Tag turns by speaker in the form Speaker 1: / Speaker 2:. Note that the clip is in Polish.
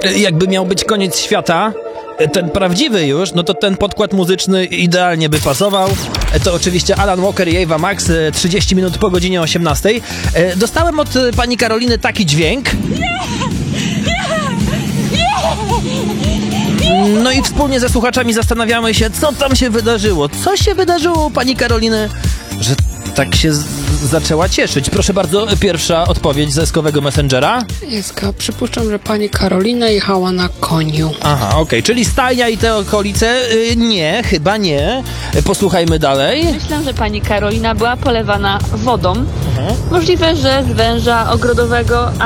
Speaker 1: Jakby miał być koniec świata, ten prawdziwy już, no to ten podkład muzyczny idealnie by pasował. To oczywiście Alan Walker i Ava Max, 30 minut po godzinie 18. Dostałem od pani Karoliny taki dźwięk. No i wspólnie ze słuchaczami zastanawiamy się, co tam się wydarzyło. Co się wydarzyło u pani Karoliny, że tak się zaczęła cieszyć? Proszę bardzo, pierwsza odpowiedź ze skowego Messengera.
Speaker 2: Jeska, przypuszczam, że pani Karolina jechała na koniu.
Speaker 1: Aha, okej, czyli stajnia i te okolice? Nie, chyba nie. Posłuchajmy dalej.
Speaker 3: Myślę, że pani Karolina była polewana wodą. Możliwe, że z węża ogrodowego,